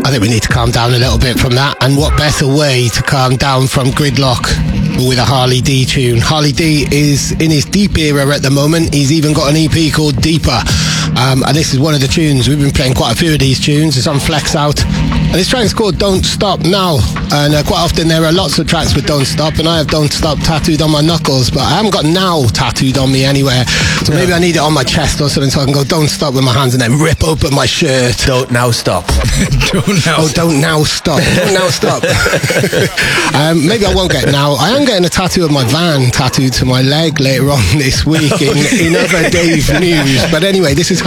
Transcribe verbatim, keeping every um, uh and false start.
I think we need to calm down a little bit from that. And what better way to calm down from gridlock with a Harley D tune. Harley D is in his deep era at the moment. He's even got an E P called Deeper. Um, and this is one of the tunes. We've been playing quite a few of these tunes. It's on Flex Out. And this track's called Don't Stop Now. And uh, quite often there are lots of tracks with Don't Stop, and I have Don't Stop tattooed on my knuckles, but I haven't got Now tattooed on me anywhere. So maybe I need it on my chest or something so I can go Don't Stop with my hands and then rip open my shirt. Don't now stop. don't now Oh, don't now stop. Don't now stop. um, maybe I won't get Now. I am getting a tattoo of my van tattooed to my leg later on this week in, in other Dave news. But anyway, this is